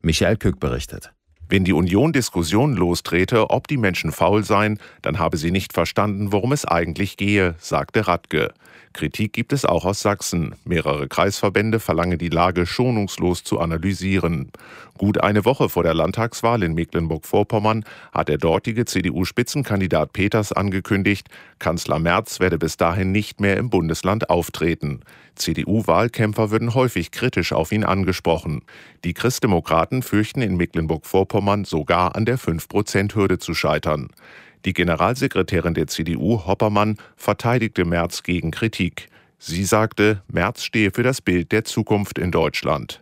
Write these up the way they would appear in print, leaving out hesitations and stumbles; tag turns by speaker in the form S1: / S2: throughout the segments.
S1: Michael Kück berichtet.
S2: Wenn die Union Diskussionen lostrete, ob die Menschen faul seien, dann habe sie nicht verstanden, worum es eigentlich gehe, sagte Radke. Kritik gibt es auch aus Sachsen. Mehrere Kreisverbände verlangen, die Lage schonungslos zu analysieren. Gut eine Woche vor der Landtagswahl in Mecklenburg-Vorpommern hat der dortige CDU-Spitzenkandidat Peters angekündigt, Kanzler Merz werde bis dahin nicht mehr im Bundesland auftreten. CDU-Wahlkämpfer würden häufig kritisch auf ihn angesprochen. Die Christdemokraten fürchten in Mecklenburg-Vorpommern sogar an der 5%-Hürde zu scheitern. Die Generalsekretärin der CDU, Hoppermann, verteidigte Merz gegen Kritik. Sie sagte, Merz stehe für das Bild der Zukunft in Deutschland.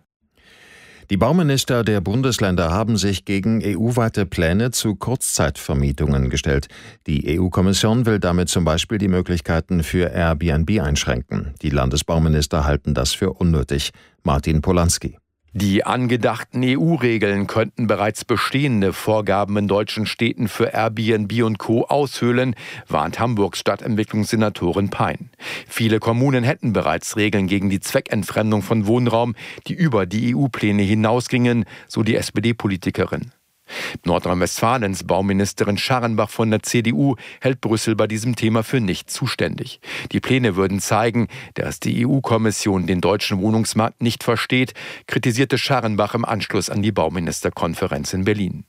S1: Die Bauminister der Bundesländer haben sich gegen EU-weite Pläne zu Kurzzeitvermietungen gestellt. Die EU-Kommission will damit zum Beispiel die Möglichkeiten für Airbnb einschränken. Die Landesbauminister halten das für unnötig. Martin Polanski.
S3: Die angedachten EU-Regeln könnten bereits bestehende Vorgaben in deutschen Städten für Airbnb und Co. aushöhlen, warnt Hamburgs Stadtentwicklungssenatorin Pein. Viele Kommunen hätten bereits Regeln gegen die Zweckentfremdung von Wohnraum, die über die EU-Pläne hinausgingen, so die SPD-Politikerin. Nordrhein-Westfalens Bauministerin Scharrenbach von der CDU hält Brüssel bei diesem Thema für nicht zuständig. Die Pläne würden zeigen, dass die EU-Kommission den deutschen Wohnungsmarkt nicht versteht, kritisierte Scharrenbach im Anschluss an die Bauministerkonferenz in Berlin.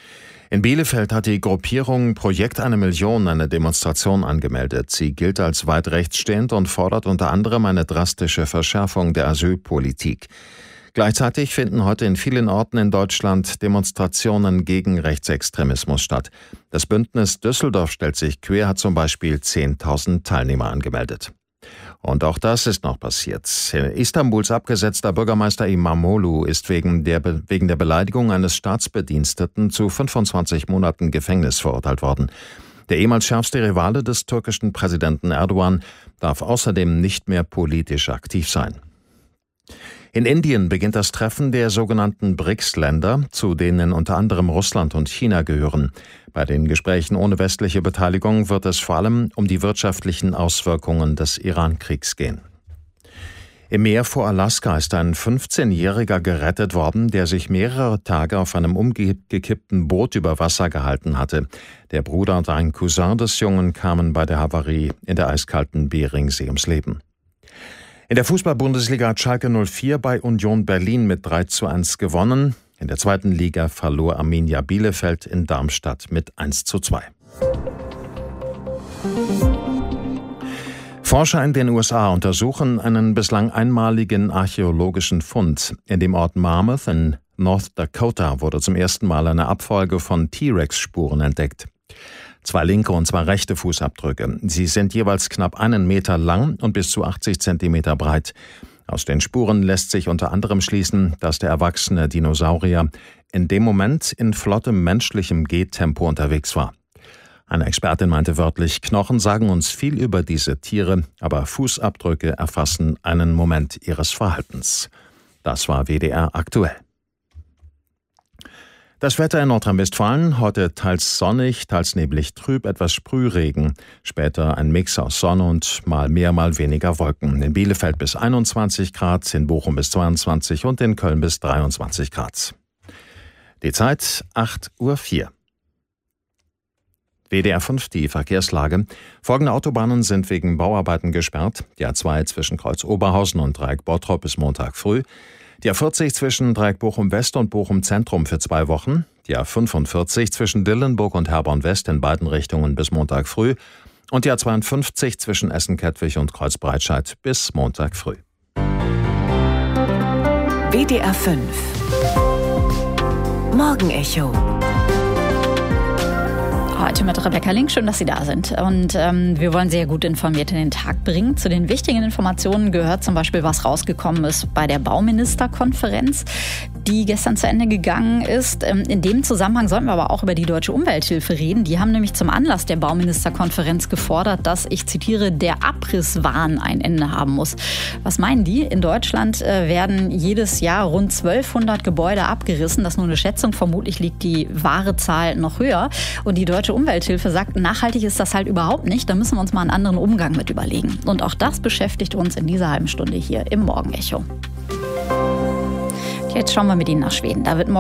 S1: In Bielefeld hat die Gruppierung Projekt 1 Million eine Demonstration angemeldet. Sie gilt als weit rechtsstehend und fordert unter anderem eine drastische Verschärfung der Asylpolitik. Gleichzeitig finden heute in vielen Orten in Deutschland Demonstrationen gegen Rechtsextremismus statt. Das Bündnis Düsseldorf stellt sich quer, hat zum Beispiel 10.000 Teilnehmer angemeldet. Und auch das ist noch passiert. Istanbuls abgesetzter Bürgermeister Imamoglu ist wegen der Beleidigung eines Staatsbediensteten zu 25 Monaten Gefängnis verurteilt worden. Der ehemals schärfste Rivale des türkischen Präsidenten Erdogan darf außerdem nicht mehr politisch aktiv sein. In Indien beginnt das Treffen der sogenannten BRICS-Länder, zu denen unter anderem Russland und China gehören. Bei den Gesprächen ohne westliche Beteiligung wird es vor allem um die wirtschaftlichen Auswirkungen des Iran-Kriegs gehen. Im Meer vor Alaska ist ein 15-Jähriger gerettet worden, der sich mehrere Tage auf einem umgekippten Boot über Wasser gehalten hatte. Der Bruder und ein Cousin des Jungen kamen bei der Havarie in der eiskalten Beringsee ums Leben. In der Fußball-Bundesliga hat Schalke 04 bei Union Berlin mit 3:1 gewonnen. In der zweiten Liga verlor Arminia Bielefeld in Darmstadt mit 1:2. Forscher in den USA untersuchen einen bislang einmaligen archäologischen Fund. In dem Ort Mammoth in North Dakota wurde zum ersten Mal eine Abfolge von T-Rex-Spuren entdeckt. 2 linke und 2 rechte Fußabdrücke. Sie sind jeweils knapp 1 Meter lang und bis zu 80 Zentimeter breit. Aus den Spuren lässt sich unter anderem schließen, dass der erwachsene Dinosaurier in dem Moment in flottem menschlichem Gehtempo unterwegs war. Eine Expertin meinte wörtlich, Knochen sagen uns viel über diese Tiere, aber Fußabdrücke erfassen einen Moment ihres Verhaltens. Das war WDR aktuell. Das Wetter in Nordrhein-Westfalen, heute teils sonnig, teils neblig trüb, etwas Sprühregen. Später ein Mix aus Sonne und mal mehr, mal weniger Wolken. In Bielefeld bis 21 Grad, in Bochum bis 22 und in Köln bis 23 Grad. Die Zeit 8:04 Uhr. WDR 5, die Verkehrslage. Folgende Autobahnen sind wegen Bauarbeiten gesperrt. Die A2 zwischen Kreuz Oberhausen und Dreieck Bottrop bis Montag früh. Die A40 zwischen Dreieck Bochum West und Bochum Zentrum für 2 Wochen. Die A45 zwischen Dillenburg und Herborn West in beiden Richtungen bis Montag früh. Und die A52 zwischen Essen-Kettwig und Kreuzbreitscheid bis Montag früh.
S4: WDR 5 Morgenecho.
S5: Heute mit Rebecca Link, schön, dass Sie da sind. Und wir wollen sehr gut informiert in den Tag bringen. Zu den wichtigen Informationen gehört zum Beispiel, was rausgekommen ist bei der Bauministerkonferenz, die gestern zu Ende gegangen ist. In dem Zusammenhang sollten wir aber auch über die Deutsche Umwelthilfe reden. Die haben nämlich zum Anlass der Bauministerkonferenz gefordert, dass, ich zitiere, der Abrisswahn ein Ende haben muss. Was meinen die? In Deutschland werden jedes Jahr rund 1200 Gebäude abgerissen. Das ist nur eine Schätzung. Vermutlich liegt die wahre Zahl noch höher. Und die Deutsche Umwelthilfe sagt, nachhaltig ist das halt überhaupt nicht. Da müssen wir uns mal einen anderen Umgang mit überlegen. Und auch das beschäftigt uns in dieser halben Stunde hier im Morgenecho. Jetzt schauen wir mit Ihnen nach Schweden. Da wird morgen